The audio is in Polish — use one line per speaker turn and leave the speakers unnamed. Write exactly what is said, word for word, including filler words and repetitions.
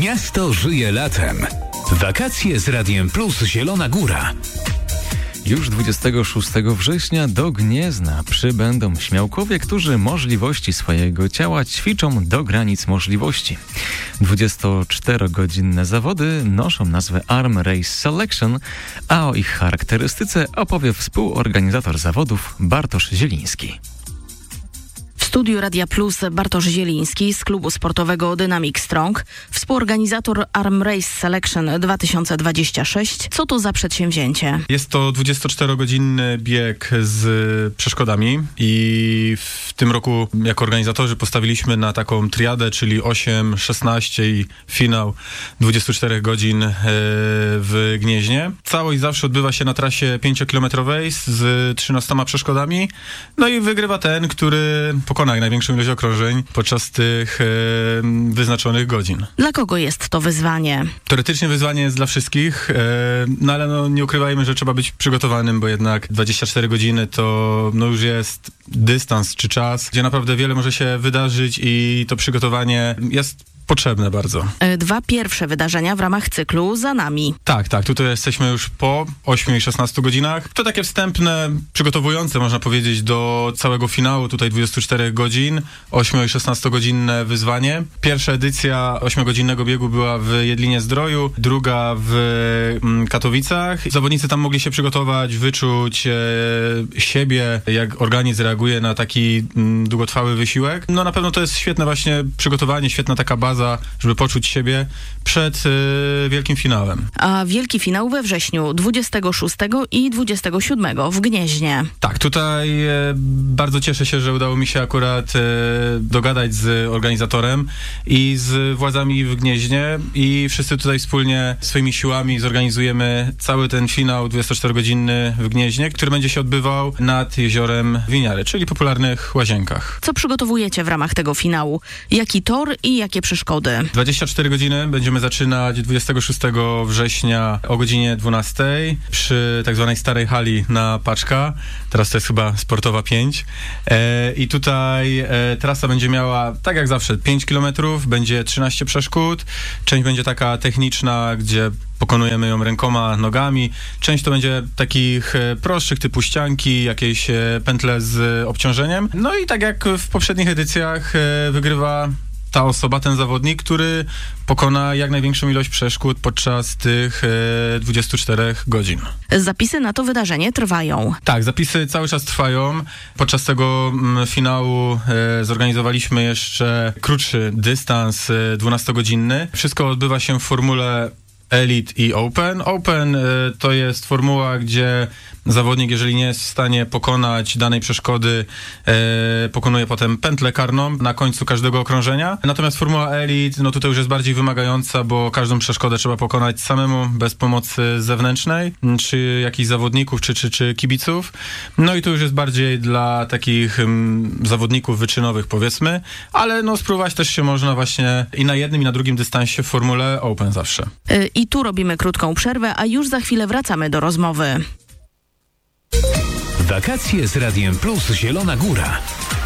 Miasto żyje latem. Wakacje z Radiem Plus Zielona Góra.
Już dwudziestego szóstego września do Gniezna przybędą śmiałkowie, którzy możliwości swojego ciała ćwiczą do granic możliwości. dwudziestoczterogodzinne zawody noszą nazwę Arm Race Selection, a o ich charakterystyce opowie współorganizator zawodów Bartosz Zieliński.
W studiu Radia Plus Bartosz Zieliński z klubu sportowego Dynamic Strong, współorganizator Arm Race Selection dwa tysiące dwadzieścia sześć. Co to za przedsięwzięcie?
Jest to dwudziestoczterogodzinny bieg z przeszkodami i w tym roku jako organizatorzy postawiliśmy na taką triadę, czyli osiem, szesnaście i finał dwadzieścia cztery godzin w Gnieźnie. Całość zawsze odbywa się na trasie pięciokilometrowej z trzynastoma przeszkodami. No i wygrywa ten, który pokona największą ilość okrążeń podczas tych e, wyznaczonych godzin.
Dla kogo jest to wyzwanie?
Teoretycznie wyzwanie jest dla wszystkich, e, no ale no, nie ukrywajmy, że trzeba być przygotowanym, bo jednak dwadzieścia cztery godziny to no, już jest dystans czy czas, gdzie naprawdę wiele może się wydarzyć i to przygotowanie jest potrzebne bardzo.
Dwa pierwsze wydarzenia w ramach cyklu za nami.
Tak, tak. Tutaj jesteśmy już po ośmiu i szesnastu godzinach. To takie wstępne, przygotowujące, można powiedzieć, do całego finału, tutaj dwudziestu czterech godzin, ośmiu i szesnastogodzinne wyzwanie. Pierwsza edycja ośmiogodzinnego biegu była w Jedlinie Zdroju, druga w mm, Katowicach. Zawodnicy tam mogli się przygotować, wyczuć e, siebie, jak organizm reaguje na taki mm, długotrwały wysiłek. No na pewno to jest świetne właśnie przygotowanie, świetna taka baza, żeby poczuć siebie przed y, wielkim finałem.
A wielki finał we wrześniu, dwudziestego szóstego i dwudziestego siódmego w Gnieźnie.
Tak, tutaj e, bardzo cieszę się, że udało mi się akurat e, dogadać z organizatorem i z władzami w Gnieźnie i wszyscy tutaj wspólnie swoimi siłami zorganizujemy cały ten finał dwudziestoczterogodzinny w Gnieźnie, który będzie się odbywał nad jeziorem Winiary, czyli popularnych łazienkach.
Co przygotowujecie w ramach tego finału? Jaki tor i jakie przeszkody?
dwadzieścia cztery godziny będziemy zaczynać dwudziestego szóstego września o godzinie dwunastej przy tak zwanej starej hali na Paczka. Teraz to jest chyba sportowa pięć. E, I tutaj e, trasa będzie miała, tak jak zawsze, pięć kilometrów, będzie trzynaście przeszkód. Część będzie taka techniczna, gdzie pokonujemy ją rękoma, nogami. Część to będzie takich e, prostszych typu ścianki, jakieś e, pętle z obciążeniem. No i tak jak w poprzednich edycjach e, wygrywa ta osoba, ten zawodnik, który pokona jak największą ilość przeszkód podczas tych e, dwudziestu czterech godzin.
Zapisy na to wydarzenie trwają.
Tak, zapisy cały czas trwają. Podczas tego m, finału e, zorganizowaliśmy jeszcze krótszy dystans e, dwunastogodzinny. Wszystko odbywa się w formule Elite i Open. Open y, to jest formuła, gdzie zawodnik, jeżeli nie jest w stanie pokonać danej przeszkody, y, pokonuje potem pętlę karną na końcu każdego okrążenia. Natomiast formuła Elite, no tutaj już jest bardziej wymagająca, bo każdą przeszkodę trzeba pokonać samemu, bez pomocy zewnętrznej, czy jakichś zawodników, czy, czy, czy kibiców. No i to już jest bardziej dla takich um, zawodników wyczynowych, powiedzmy, ale no spróbować też się można właśnie i na jednym, i na drugim dystansie w formule Open zawsze.
Y- I tu robimy krótką przerwę, a już za chwilę wracamy do rozmowy.
Wakacje z Radiem Plus Zielona Góra.